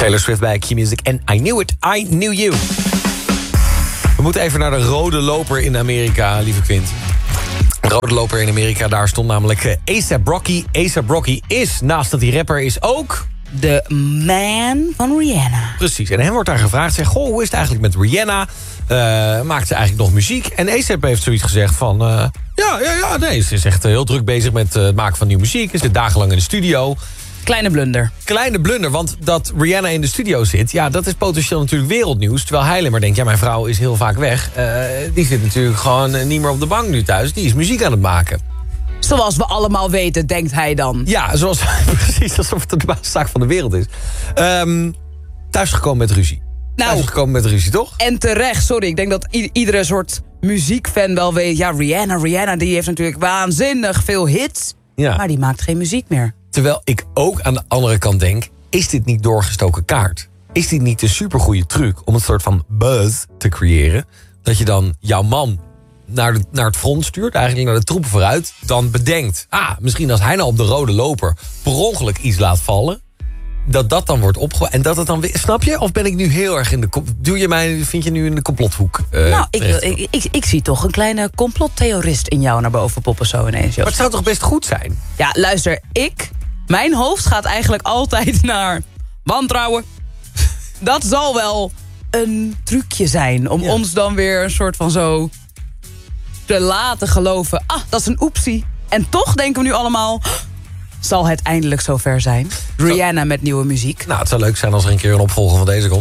Taylor Swift bij Q-Music en I Knew It, I Knew You. We moeten even naar de rode loper in Amerika, lieve Quint. De rode loper in Amerika, daar stond namelijk A$AP Rocky. A$AP Rocky is, naast dat hij rapper is, ook... de man van Rihanna. Precies, en hem wordt daar gevraagd, zeg, goh, hoe is het eigenlijk met Rihanna? Maakt ze eigenlijk nog muziek? En A$AP heeft zoiets gezegd van... nee, ze is echt heel druk bezig met het maken van nieuwe muziek. Ze zit dagenlang in de studio. Kleine blunder. Kleine blunder, want dat Rihanna in de studio zit... ja, dat is potentieel natuurlijk wereldnieuws. Terwijl hij alleen maar denkt, ja, mijn vrouw is heel vaak weg. Die zit natuurlijk gewoon niet meer op de bank nu thuis. Die is muziek aan het maken. Zoals we allemaal weten, denkt hij dan. Ja, zoals precies alsof het de zaak van de wereld is. Thuisgekomen met ruzie. Thuisgekomen met ruzie, toch? En terecht, sorry. Ik denk dat iedere soort muziekfan wel weet... ja, Rihanna die heeft natuurlijk waanzinnig veel hits... Ja. maar die maakt geen muziek meer. Terwijl ik ook aan de andere kant denk... is dit niet doorgestoken kaart? Is dit niet een supergoeie truc om een soort van buzz te creëren? Dat je dan jouw man naar het front stuurt, eigenlijk naar de troepen vooruit... dan bedenkt, misschien als hij nou op de rode loper... per ongeluk iets laat vallen... dat dan wordt opgegooid en dat het dan weer... Snap je? Of ben ik nu heel erg in de... vind je nu in de complothoek? Ik zie toch een kleine complottheorist in jou naar boven poppen zo ineens. Maar het zou toch best goed zijn? Ja, luister, mijn hoofd gaat eigenlijk altijd naar wantrouwen. Dat zal wel een trucje zijn om ons dan weer een soort van zo te laten geloven. Dat is een oepsie. En toch denken we nu allemaal... zal het eindelijk zover zijn? Rihanna met nieuwe muziek. Nou, het zou leuk zijn als er een keer een opvolger van deze komt.